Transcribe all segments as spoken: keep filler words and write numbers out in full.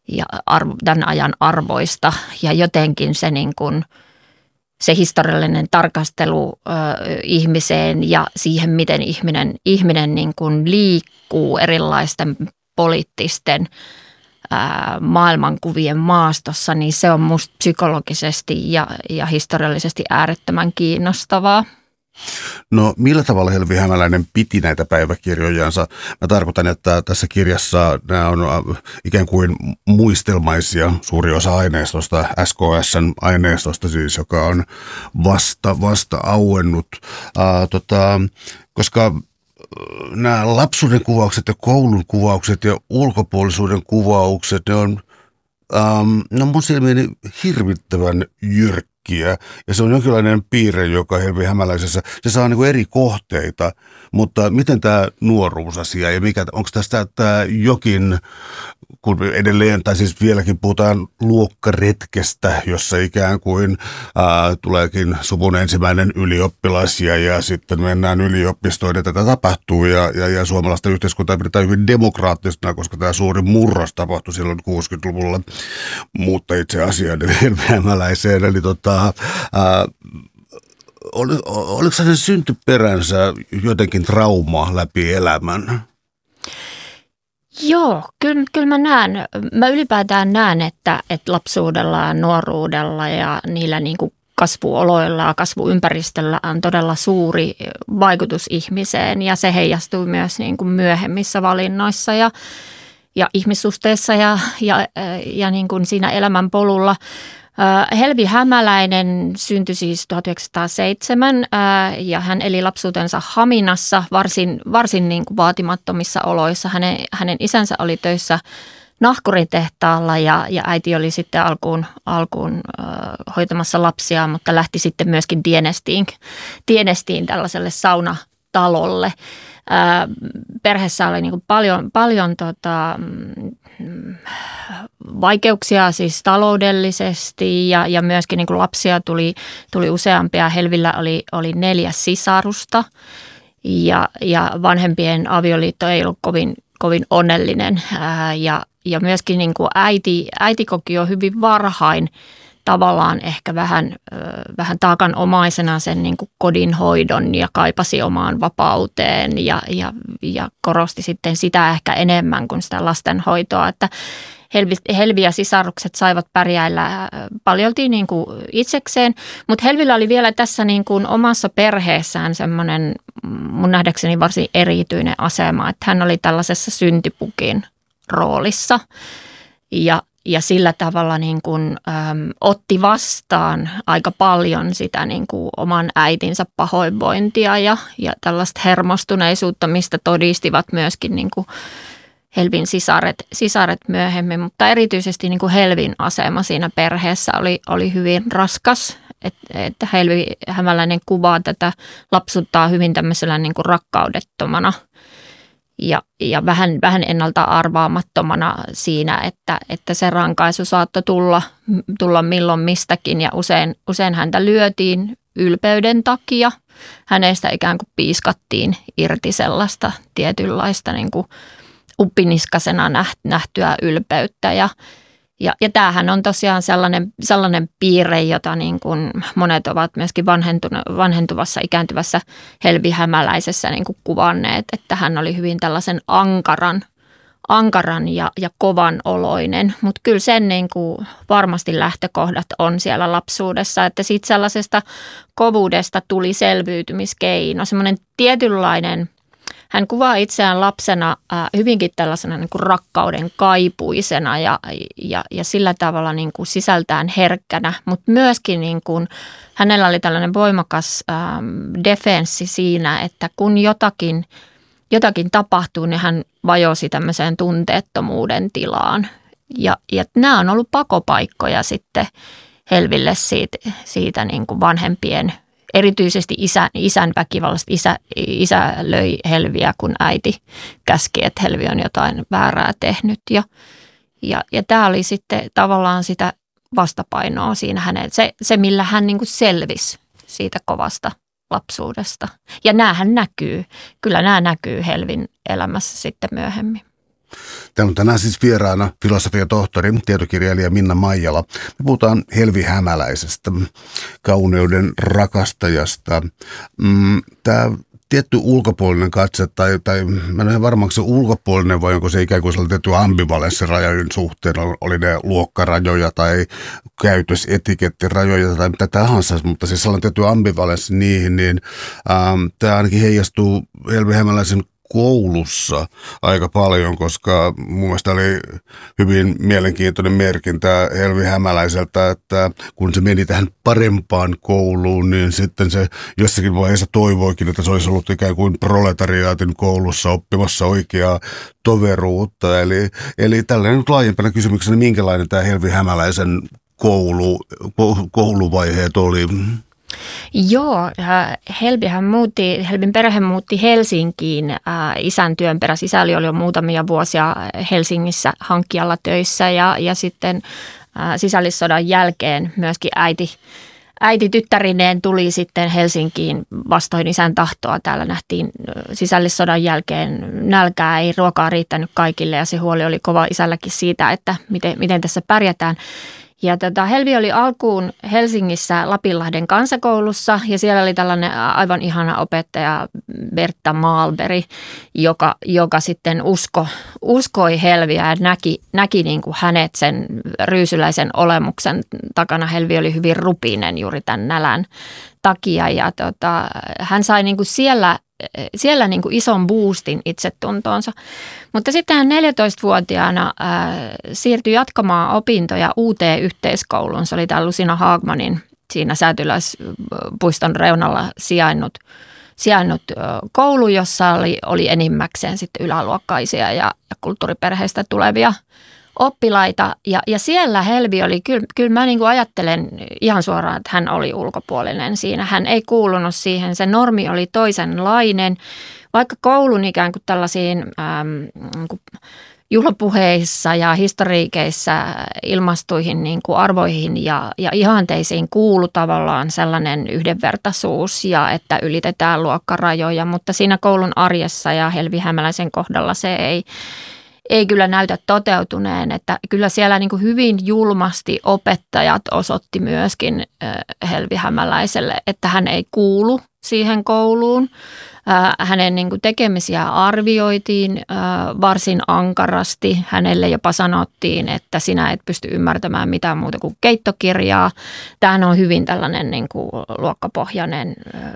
ja arvo, tämän ajan arvoista ja jotenkin se, niin kuin, se historiallinen tarkastelu ö, ihmiseen ja siihen, miten ihminen, ihminen niin kuin liikkuu erilaisten poliittisten ää, maailmankuvien maastossa, niin se on musta psykologisesti ja, ja historiallisesti äärettömän kiinnostavaa. No millä tavalla Helvi Hämäläinen piti näitä päiväkirjojansa? Mä tarkoitan, että tässä kirjassa nämä on ikään kuin muistelmaisia, suuri osa aineistosta, S K S:n aineistosta siis, joka on vasta, vasta auennut, äh, tota, koska nämä lapsuuden kuvaukset ja koulun kuvaukset ja ulkopuolisuuden kuvaukset, ne on, ähm, ne on mun silmiini hirvittävän jyrkkiä. Ja se on jonkinlainen piirre, joka Helvi Hämäläisessä, se saa niin kuin eri kohteita, mutta miten tämä nuoruusasia ja mikä, onko tästä tämä jokin, kun edelleen, tai siis vieläkin puhutaan luokkaretkestä, jossa ikään kuin ää, tuleekin suvun ensimmäinen ylioppilas ja, ja sitten mennään yliopistoon ja tätä tapahtuu ja, ja, ja suomalaista yhteiskuntaa pidetään hyvin demokraattisena, koska tämä suuri murros tapahtui silloin kuusikymmentäluvulla, mutta itse asiaan Helvi Hämäläiseen, eli tota, ää, Ol, oliko se syntyperänsä jotenkin trauma läpi elämän? Joo, kyllä, kyllä mä näen. Mä ylipäätään näen, että, että lapsuudella ja nuoruudella ja niillä niin kuin kasvuoloilla ja kasvuympäristöllä on todella suuri vaikutus ihmiseen ja se heijastuu myös niin kuin myöhemmissä valinnoissa ja, ja ihmissuhteissa ja, ja, ja niin kuin siinä elämänpolulla. Helvi Hämäläinen syntyi siis tuhatyhdeksänsataaseitsemän ja hän eli lapsuutensa Haminassa varsin, varsin niin kuin vaatimattomissa oloissa. Hänen, hänen isänsä oli töissä nahkuritehtaalla ja, ja äiti oli sitten alkuun, alkuun äh, hoitamassa lapsia, mutta lähti sitten myöskin Tienestiin, Tienestiin tällaiselle saunatalolle. Äh, perheessä oli niin kuin paljon, paljon tota, vaikeuksia siis taloudellisesti ja, ja myöskin niin kuin lapsia tuli, tuli useampia. Helvillä oli, oli neljä sisarusta ja, ja vanhempien avioliitto ei ollut kovin, kovin onnellinen ää, ja, ja myöskin niin kuin äiti, äiti koki jo hyvin varhain tavallaan ehkä vähän, vähän taakanomaisena sen niin kuin kodinhoidon ja kaipasi omaan vapauteen ja, ja, ja korosti sitten sitä ehkä enemmän kuin sitä lastenhoitoa, että Helvi, Helvi ja sisarukset saivat pärjäillä paljolti niin kuin itsekseen, mutta Helvillä oli vielä tässä niin kuin omassa perheessään semmoinen mun nähdäkseni varsin erityinen asema, että hän oli tällaisessa syntipukin roolissa ja Ja sillä tavalla niin kuin, äm, otti vastaan aika paljon sitä niin kuin oman äitinsä pahoinvointia ja, ja tällaista hermostuneisuutta, mistä todistivat myöskin niin kuin Helvin sisaret, sisaret myöhemmin. Mutta erityisesti niin kuin Helvin asema siinä perheessä oli, oli hyvin raskas. Että et Helvi Hämäläinen kuvaa tätä lapsuuttaa hyvin tämmöisellä niin kuin rakkaudettomana. Ja, ja vähän, vähän ennalta arvaamattomana siinä, että, että se rankaisu saattoi tulla, tulla milloin mistäkin ja usein, usein häntä lyötiin ylpeyden takia. Hänestä ikään kuin piiskattiin irti sellaista tietynlaista niin kuin uppiniskasena nähtyä ylpeyttä ja Ja, ja tämähän on tosiaan sellainen, sellainen piirre, jota niin kuin monet ovat myöskin vanhentuvassa, ikääntyvässä Helvi Hämäläisessä niin kuin kuvanneet, että hän oli hyvin tällaisen ankaran, ankaran ja, ja kovan oloinen. Mutta kyllä sen niin kuin varmasti lähtökohdat on siellä lapsuudessa, että siitä sellaisesta kovuudesta tuli selviytymiskeino, semmoinen tietynlainen. Hän kuvaa itseään lapsena äh, hyvinkin tällaisena niin kuin rakkauden kaipuisena ja, ja, ja sillä tavalla niin kuin sisältään herkkänä, mutta myöskin niin kuin, hänellä oli tällainen voimakas ähm, defenssi siinä, että kun jotakin, jotakin tapahtuu, niin hän vajosi tämmöiseen tunteettomuuden tilaan. Ja, ja nämä on ollut pakopaikkoja sitten Helville siitä, siitä niin kuin vanhempien erityisesti isän, isän väkivallasta. Isä, isä löi Helviä, kun äiti käski, että Helvi on jotain väärää tehnyt. Ja, ja, ja tämä oli sitten tavallaan sitä vastapainoa siinä hänen, se, se millä hän niin kuin selvisi siitä kovasta lapsuudesta. Ja näähän näkyy, kyllä nämä näkyy Helvin elämässä sitten myöhemmin. Täällä on tänään siis vieraana filosofian tohtori, tietokirjailija Minna Maijala. Me puhutaan Helvi Hämäläisestä, kauneuden rakastajasta. Tämä tietty ulkopuolinen katse, tai, tai mä en ole varmaan se ulkopuolinen, vai onko se ikään kuin sellainen tietty ambivalenssirajojen suhteen, oli ne luokkarajoja tai käytösetikettirajoja tai mitä tahansa, mutta siis sellainen tietty ambivalenssi niihin, niin ähm, tämä ainakin heijastuu Helvi Hämäläisen koulussa aika paljon, koska mun mielestä oli hyvin mielenkiintoinen merkintä Helvi Hämäläiseltä, että kun se meni tähän parempaan kouluun, niin sitten se jossakin vaiheessa toivoikin, että se olisi ollut ikään kuin proletariaatin koulussa oppimassa oikeaa toveruutta. Eli, eli tällainen nyt laajempana kysymyksenä, minkälainen tämä Helvi Hämäläisen koulu, kouluvaiheet oli? Joo, Helvihän muutti, Helvin perhe muutti Helsinkiin isän työn perässä. Isä oli jo muutamia vuosia Helsingissä hankkijalla töissä ja, ja sitten sisällissodan jälkeen myöskin äiti, äiti tyttärineen tuli sitten Helsinkiin vastoin isän tahtoa. Täällä nähtiin sisällissodan jälkeen nälkää, ei ruokaa riittänyt kaikille ja se huoli oli kova isälläkin siitä, että miten, miten tässä pärjätään. Ja tota, Helvi oli alkuun Helsingissä Lapinlahden kansakoulussa ja siellä oli tällainen aivan ihana opettaja Bertta Maalberg, joka, joka sitten usko, uskoi Helviä ja näki, näki niin kuin hänet sen ryysyläisen olemuksen takana. Helvi oli hyvin rupinen juuri tämän nälän takia ja tota, hän sai niin kuin siellä siellä niin kuin ison boostin itsetuntoonsa. Mutta sitten hän neljätoistavuotiaana ää, siirtyi jatkamaan opintoja uuteen yhteiskouluun. Se oli tämä Lucina Hagmanin siinä Säätyläispuiston reunalla sijainnut, sijainnut koulu, jossa oli, oli enimmäkseen sitten yläluokkaisia ja, ja kulttuuriperheistä tulevia oppilaita. Ja, ja siellä Helvi oli, kyllä, kyllä mä niin kuin ajattelen ihan suoraan, että hän oli ulkopuolinen siinä. Hän ei kuulunut siihen, se normi oli toisenlainen. Vaikka koulun ikään kuin tällaisiin äm, niin kuin juhlapuheissa ja historiikeissa ilmastuihin niin kuin arvoihin ja, ja ihanteisiin kuului tavallaan sellainen yhdenvertaisuus ja että ylitetään luokkarajoja, mutta siinä koulun arjessa ja Helvi Hämäläisen kohdalla se ei Ei kyllä näytä toteutuneen, että kyllä siellä niin kuin hyvin julmasti opettajat osoitti myöskin Helvi Hämäläiselle, että hän ei kuulu siihen kouluun. Hänen niin kuin tekemisiä arvioitiin varsin ankarasti. Hänelle jopa sanottiin, että sinä et pysty ymmärtämään mitään muuta kuin keittokirjaa. Tämähän on hyvin tällainen niin kuin luokkapohjainen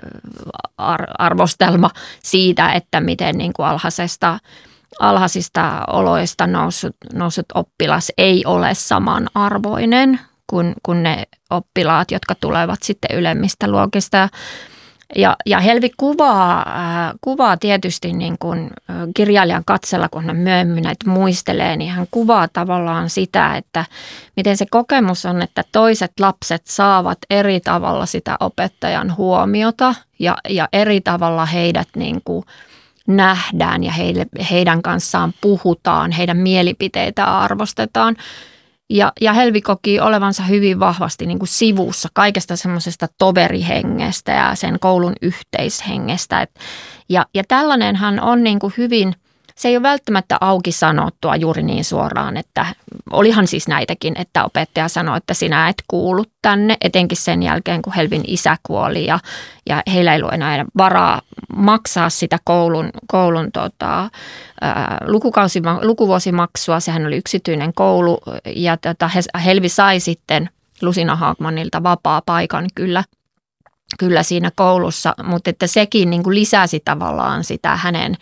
arvostelma siitä, että miten niin kuin alhaisesta alhaisista oloista noussut, noussut oppilas ei ole samanarvoinen kuin, kuin ne oppilaat, jotka tulevat sitten ylemmistä luokista. Ja, ja Helvi kuvaa, äh, kuvaa tietysti niin kuin kirjailijan katsella, kun hän myöhemmin näitä muistelee, niin hän kuvaa tavallaan sitä, että miten se kokemus on, että toiset lapset saavat eri tavalla sitä opettajan huomiota ja, ja eri tavalla heidät niin kuin nähdään ja heille, heidän kanssaan puhutaan, heidän mielipiteitä arvostetaan. Ja, ja Helvi koki olevansa hyvin vahvasti niin kuin sivussa kaikesta semmoisesta toverihengestä ja sen koulun yhteishengestä. Et, ja, ja tällainenhan on niin kuin hyvin, se ei ole välttämättä auki sanottua juuri niin suoraan, että olihan siis näitäkin, että opettaja sanoi, että sinä et kuulu tänne, etenkin sen jälkeen, kun Helvin isä kuoli ja, ja heillä ei ollut enää varaa maksaa sitä koulun, koulun tota, ää, lukukausima, lukuvuosimaksua. Sehän oli yksityinen koulu ja tota, Helvi sai sitten Lucina Hagmanilta vapaa paikan kyllä, kyllä siinä koulussa, mutta että sekin niin kuin lisäsi tavallaan sitä hänen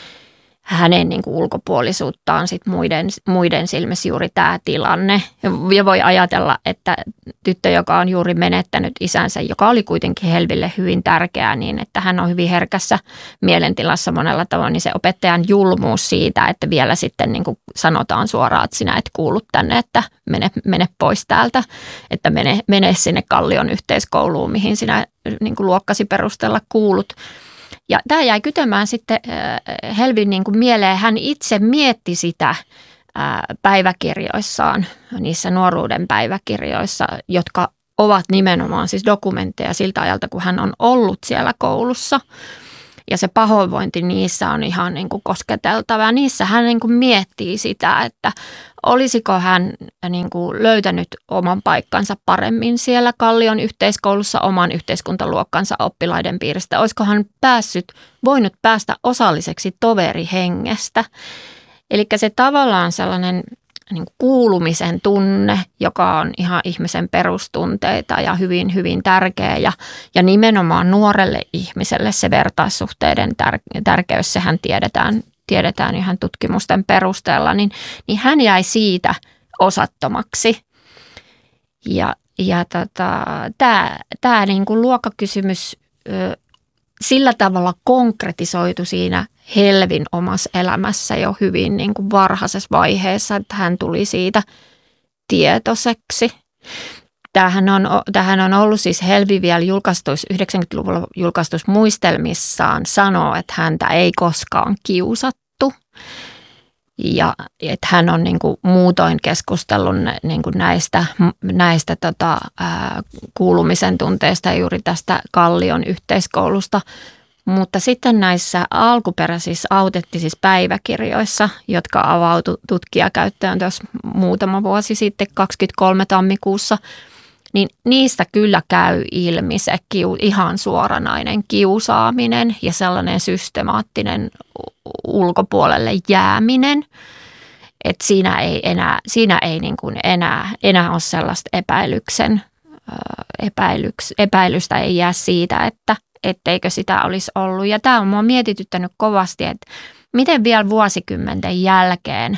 hänen niin kuin ulkopuolisuuttaan sit muiden, muiden silmissä juuri tämä tilanne. Ja voi ajatella, että tyttö, joka on juuri menettänyt isänsä, joka oli kuitenkin Helville hyvin tärkeää, niin että hän on hyvin herkässä mielentilassa monella tavoin, niin se opettajan julmuus siitä, että vielä sitten niin kuin sanotaan suoraan, että sinä et kuulu tänne, että mene, mene pois täältä, että mene, mene sinne Kallion yhteiskouluun, mihin sinä niin kuin luokkasi perusteella kuulut. Ja tämä jäi kytemään sitten Helvin niin kuin mieleen. Hän itse mietti sitä päiväkirjoissaan, niissä nuoruuden päiväkirjoissa, jotka ovat nimenomaan siis dokumentteja siltä ajalta, kun hän on ollut siellä koulussa. ja se pahoinvointi niissä on ihan niin kuin kosketeltavaa. Niissä hän niin kuin miettii sitä, että olisiko hän niin kuin löytänyt oman paikkansa paremmin siellä Kallion yhteiskoulussa oman yhteiskuntaluokkansa oppilaiden piiristä. Olisiko hän päässyt, voinut päästä osalliseksi toverihengestä. Eli se tavallaan sellainen niin kuin kuulumisen tunne, joka on ihan ihmisen perustunteita ja hyvin, hyvin tärkeä. Ja, ja nimenomaan nuorelle ihmiselle se vertaissuhteiden tär- tärkeys, sehän tiedetään, tiedetään ihan tutkimusten perusteella, niin, niin hän jäi siitä osattomaksi. Ja, ja tota, tämä, tämä niin kuin luokkakysymys ö, sillä tavalla konkretisoitu siinä Helvin omassa elämässä jo hyvin niin kuin varhaisessa vaiheessa, että hän tuli siitä tietoiseksi. Tämähän on, tämähän on ollut siis Helvi vielä julkaistuissa, yhdeksänkymmentäluvulla julkaistuissa muistelmissaan sanoo, että häntä ei koskaan kiusattu. Ja että hän on niin kuin muutoin keskustellut niin kuin näistä, näistä tota, ää, kuulumisen tunteista ja juuri tästä Kallion yhteiskoulusta. Mutta sitten näissä alkuperäisissä autentisissa päiväkirjoissa, jotka avautui tutkijakäyttöön tuossa muutama vuosi sitten, kaksikymmentäkolme tammikuussa, niin niistä kyllä käy ilmi se kiu, ihan suoranainen kiusaaminen ja sellainen systemaattinen ulkopuolelle jääminen. Että siinä ei enää, siinä ei niin kuin enää, enää ole sellaista epäilyksen, epäilyks, epäilystä ei jää siitä, että etteikö sitä olisi ollut. Ja tämä on minua mietityttänyt kovasti, että miten vielä vuosikymmenten jälkeen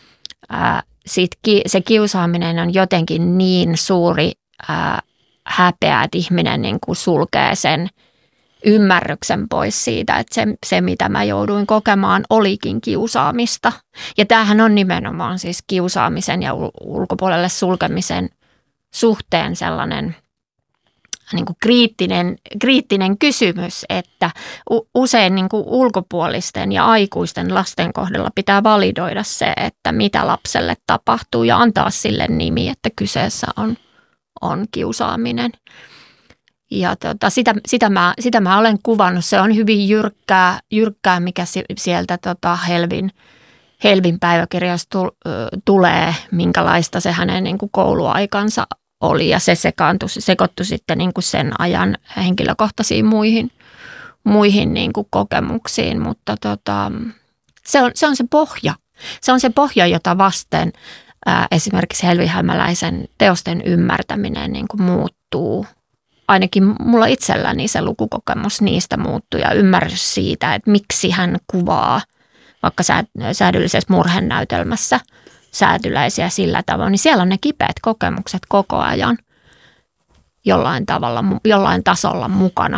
ää, sit ki, se kiusaaminen on jotenkin niin suuri ää, häpeä, että ihminen niin kuin sulkee sen ymmärryksen pois siitä, että se, se mitä mä jouduin kokemaan olikin kiusaamista. Ja tämähän on nimenomaan siis kiusaamisen ja ulkopuolelle sulkemisen suhteen sellainen niin kuin kriittinen, kriittinen kysymys, että usein niin kuin ulkopuolisten ja aikuisten lasten kohdalla pitää validoida se, että mitä lapselle tapahtuu ja antaa sille nimi, että kyseessä on, on kiusaaminen. Ja tota, sitä, sitä, mä, sitä mä olen kuvannut. Se on hyvin jyrkkää, jyrkkää mikä sieltä tota Helvin, Helvin päiväkirjasta tulee, minkälaista se hänen niin kuin kouluaikansa oli, ja se sekaantui, sekoittui sitten niin kuin sen ajan henkilökohtaisiin muihin, muihin niin kuin kokemuksiin, mutta tota, se, on, se on se pohja. Se on se pohja, jota vasten ää, esimerkiksi Helvi Hämäläisen teosten ymmärtäminen niin kuin muuttuu. Ainakin mulla itselläni se lukukokemus niistä muuttuu ja ymmärrys siitä, että miksi hän kuvaa vaikka säädyllisessä murhenäytelmässä säätyläisiä sillä tavoin, niin siellä on ne kipeät kokemukset koko ajan jollain tavalla, jollain tasolla mukana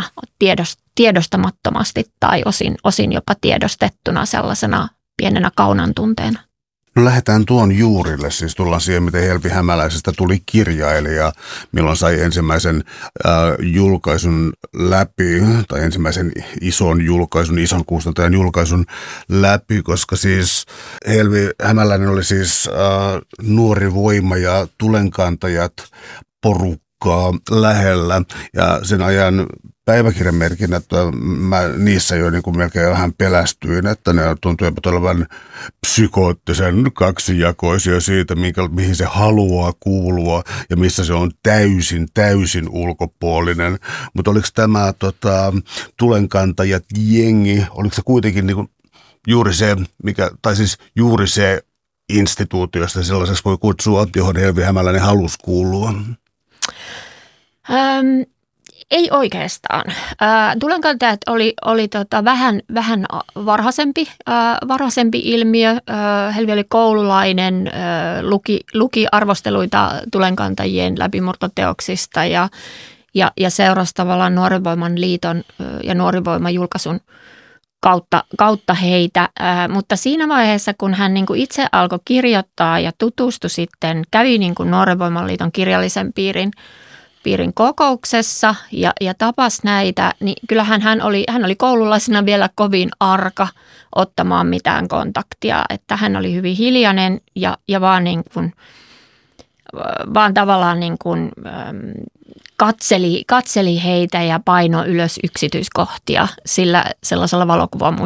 tiedostamattomasti tai osin, osin jopa tiedostettuna sellaisena pienenä kaunan tunteena. No lähdetään tuon juurille, siis tullaan siihen, miten Helvi Hämäläisestä tuli kirjailija, milloin sai ensimmäisen äh, julkaisun läpi, tai ensimmäisen ison julkaisun, ison kustantajan julkaisun läpi, koska siis Helvi Hämäläinen oli siis äh, Nuori Voima ja Tulenkantajat porukkaa lähellä, ja sen ajan päiväkirjamerkinnät, mä niissä jo niin kuin melkein vähän pelästyin, että ne tuntuivat olevan psykoottisen kaksijakoisia siitä, minkä, mihin se haluaa kuulua ja missä se on täysin, täysin ulkopuolinen. Mutta oliko tämä tota, Tulenkantajat jengi, oliko se kuitenkin niin kuin juuri se, mikä, tai siis juuri se instituutiosta sellaiseksi voi kutsua, johon Helvi Hämäläinen halusi kuulua? Um. Ei oikeastaan. Ää, Tulenkantajat oli, oli tota vähän, vähän varhaisempi, ää, varhaisempi ilmiö. Ää, Helvi oli koululainen, ää, luki, luki arvosteluita Tulenkantajien läpimurtoteoksista ja, ja, ja seurasi tavallaan Nuoren Voiman liiton ää, ja Nuoren Voiman julkaisun kautta, kautta heitä. Ää, mutta siinä vaiheessa, kun hän niin kuin itse alkoi kirjoittaa ja tutustui sitten, kävi niin kuin Nuoren Voiman liiton kirjallisen piirin, piirin kokouksessa ja, ja tapasi näitä, niin kyllähän hän oli, hän oli koululaisena vielä kovin arka ottamaan mitään kontaktia, että hän oli hyvin hiljainen ja, ja vaan, niin kuin, vaan tavallaan niin kuin, katseli, katseli heitä ja painoi ylös yksityiskohtia sillä sellaisella valokuvan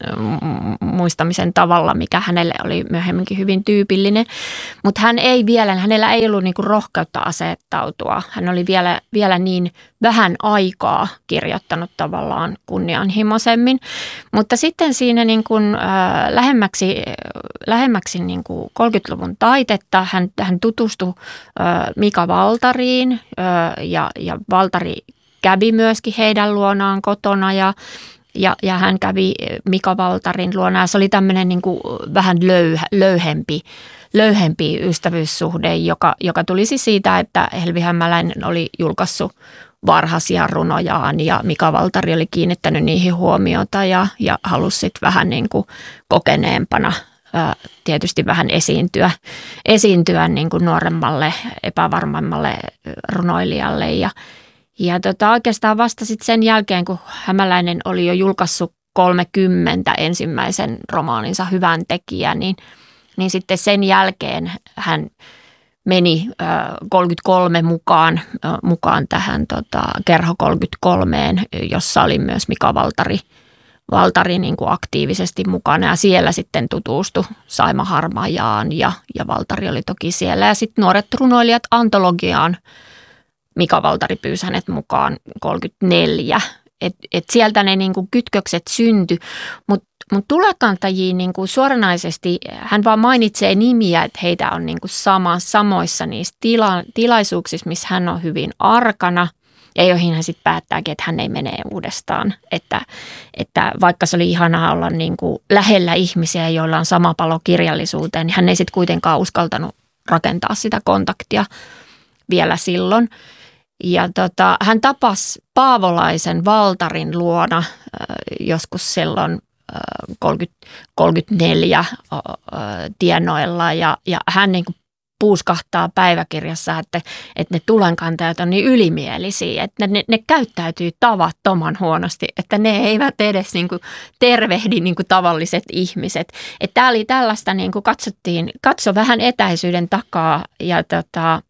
muistamisen tavalla, mikä hänelle oli myöhemminkin hyvin tyypillinen. Mutta hän ei vielä, hänellä ei ollut niinku rohkeutta asettautua. Hän oli vielä, vielä niin vähän aikaa kirjoittanut tavallaan kunnianhimoisemmin. Mutta sitten siinä niinku, äh, lähemmäksi, lähemmäksi niinku kolmekymmentäluvun taitetta hän, hän tutustui äh, Mika Waltariin äh, ja Ja, ja Valtari kävi myöskin heidän luonaan kotona ja, ja, ja hän kävi Mika Waltarin luona. Se oli tämmöinen niin kuin vähän löyhä, löyhempi, löyhempi ystävyyssuhde, joka, joka tulisi siitä, että Helvi Hämäläinen oli julkaissut varhaisia runojaan ja Mika Waltari oli kiinnittänyt niihin huomiota ja, ja halusi sitten vähän niin kuin kokeneempana tietysti vähän esiintyä, esiintyä niin kuin nuoremmalle, epävarmemmalle runoilijalle. Ja, ja tota, oikeastaan vasta sitten sen jälkeen, kun Hämäläinen oli jo julkaissut kolmekymmentä ensimmäisen romaaninsa Hyvän tekijä, niin, niin sitten sen jälkeen hän meni äh, kolmekymmentäkolme mukaan, äh, mukaan tähän tota, Kerho kolmekymmentäkolmeen, jossa oli myös Mika Waltari Valtari niin kuin aktiivisesti mukana ja siellä sitten tutustui Saima Harmajaan ja, ja Valtari oli toki siellä. Ja sitten Nuoret runoilijat antologiaan Mika Waltari pyysi hänet mukaan kolmekymmentäneljä. Et, et sieltä ne niin kuin kytkökset syntyi, mutta mut tulekantajiin niin kuin suoranaisesti hän vaan mainitsee nimiä, että heitä on niin kuin sama, samoissa niissä tila, tilaisuuksissa, missä hän on hyvin arkana. Ja joihin hän sitten päättääkin, että hän ei mene uudestaan. Että, että vaikka se oli ihanaa olla niin kuin lähellä ihmisiä, joilla on sama palo kirjallisuuteen, niin hän ei sitten kuitenkaan uskaltanut rakentaa sitä kontaktia vielä silloin. Ja tota, hän tapasi Paavolaisen Valtarin luona äh, joskus silloin äh, kolmekymmentä, kolmekymmentäneljä äh, tienoilla ja, ja hän niin kuin puuskahtaa päiväkirjassa, että, että ne tulenkantajat on niin ylimielisiä, että ne, ne käyttäytyy tavattoman huonosti, että ne eivät edes niin kuin tervehdi niin kuin tavalliset ihmiset. Että tämä oli tällaista, niin kuin katsottiin, katso vähän etäisyyden takaa ja tota,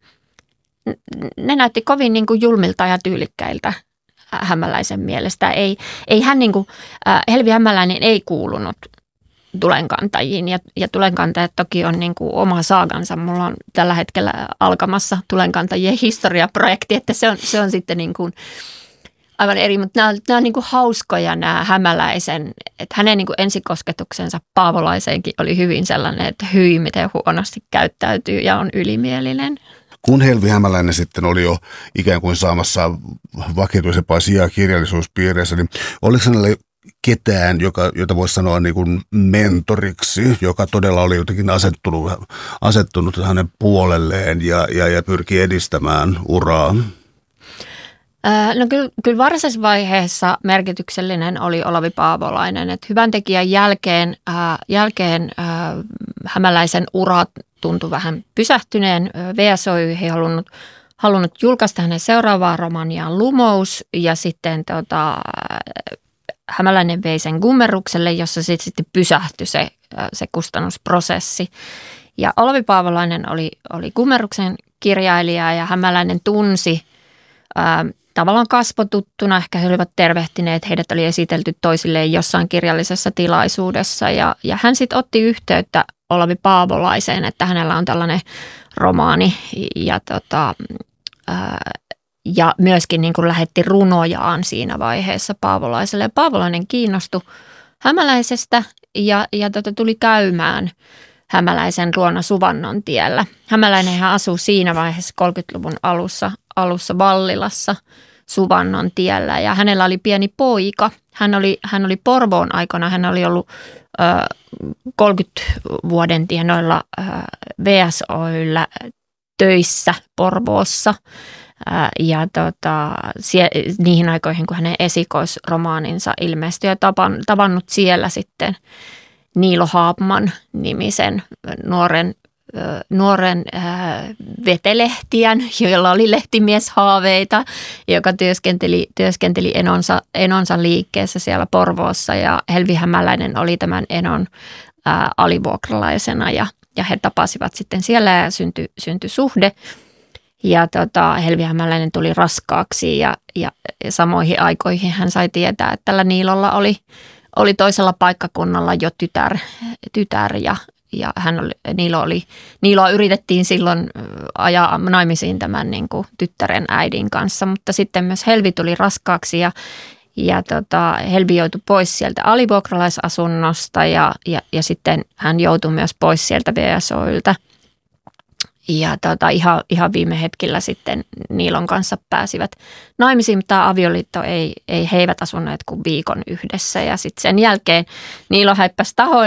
ne näytti kovin niin kuin julmilta ja tyylikkäiltä Hämäläisen mielestä. Ei, ei hän niin kuin, äh, Helvi Hämäläinen ei kuulunut tulenkantajiin ja, ja tulenkantajat toki on niin kuin oma saagansa. Mulla on tällä hetkellä alkamassa tulenkantajien historiaprojekti, että se on, se on sitten niin kuin aivan eri, mutta nämä, nämä on niin kuin hauskoja nämä Hämäläisen, että hänen niin kuin ensikosketuksensa Paavolaiseenkin oli hyvin sellainen, että hyi miten huonosti käyttäytyy ja on ylimielinen. Kun Helvi Hämäläinen sitten oli jo ikään kuin saamassa vakituisempaa sijaa kirjallisuuspiireissä, niin oliko hänellä ketään, joka, jota voisi sanoa niin kuin mentoriksi, joka todella oli jotenkin asettunut, asettunut hänen puolelleen ja, ja, ja pyrki edistämään uraa? No kyllä, kyllä varsinaisessa vaiheessa merkityksellinen oli Olavi Paavolainen. Että Hyvän tekijän jälkeen, äh, jälkeen äh, Hämäläisen ura tuntui vähän pysähtyneen. V S O Y ei halunnut, halunnut julkaista hänen seuraavaa romaaniaan Lumous ja sitten tota, Hämäläinen vei sen Gummerukselle, jossa sitten, sitten pysähtyi se, se kustannusprosessi. Ja Olavi Paavolainen oli, oli Gummeruksen kirjailija ja Hämäläinen tunsi ää, tavallaan kasvotuttuna. Ehkä he olivat tervehtineet, heidät oli esitelty toisilleen jossain kirjallisessa tilaisuudessa. Ja, ja hän sitten otti yhteyttä Olavi Paavolaiseen, että hänellä on tällainen romaani ja tota, ää, Ja myöskin niin kuin lähetti runojaan siinä vaiheessa Paavolaiselle. Ja Paavolainen kiinnostui Hämäläisestä ja, ja tota, tuli käymään Hämäläisen luona Suvannon tiellä. Hämäläinenhän asui siinä vaiheessa kolmekymmentäluvun alussa, alussa Vallilassa Suvannon tiellä ja hänellä oli pieni poika. Hän oli, hän oli Porvoon aikana, hän oli ollut ö, kolmekymmentä vuoden tienoilla ö, V S O Y:llä töissä Porvoossa. Ja tota, sie, niihin aikoihin, kun hänen esikoisromaaninsa ilmestyi ja tapan, tavannut siellä sitten Niilo Haapman nimisen nuoren, nuoren ää, vetelehtijän, jolla oli lehtimieshaaveita, joka työskenteli, työskenteli enonsa, enonsa liikkeessä siellä Porvoossa ja Helvi Hämäläinen oli tämän enon ää, alivuokralaisena ja, ja he tapasivat sitten siellä ja syntyi, syntyi suhde. Ja tota, Helvi Hämäläinen tuli raskaaksi ja, ja samoihin aikoihin hän sai tietää, että tällä Niilolla oli, oli toisella paikkakunnalla jo tytär, tytär ja, ja hän oli, Niilo oli, Niiloa yritettiin silloin ajaa naimisiin tämän niin kuin tyttären äidin kanssa, mutta sitten myös Helvi tuli raskaaksi ja, ja tota, Helvi joutui pois sieltä alivuokralaisasunnosta ja, ja, ja sitten hän joutui myös pois sieltä V S O:lta. Ja tota, ihan, ihan viime hetkellä sitten Niilon kanssa pääsivät naimisiin, mutta tämä avioliitto ei, ei he eivät asuneet kuin viikon yhdessä. Ja sitten sen jälkeen Niilo häippäsi tahoilleen.